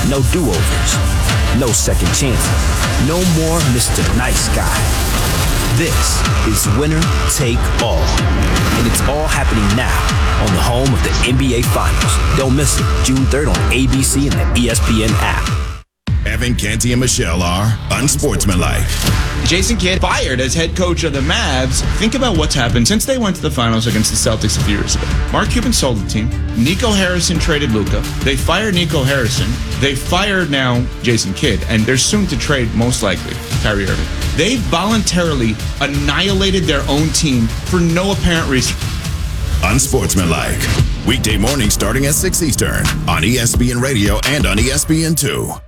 No do-overs. No second chances. No more Mr. Nice Guy. This is winner take all. And it's all happening now on the home of the NBA Finals. Don't miss it. June 3rd on ABC and the ESPN app. Evan Canty and Michelle are unsportsmanlike. Jason Kidd fired as head coach of the Mavs. Think about what's happened since they went to the finals against the Celtics a few years ago. Mark Cuban sold the team. Nico Harrison traded Luka. They fired Nico Harrison. They fired now Jason Kidd. And they're soon to trade, most likely, Kyrie Irving. They voluntarily annihilated their own team for no apparent reason. Unsportsmanlike. Weekday morning starting at 6 Eastern on ESPN Radio and on ESPN2.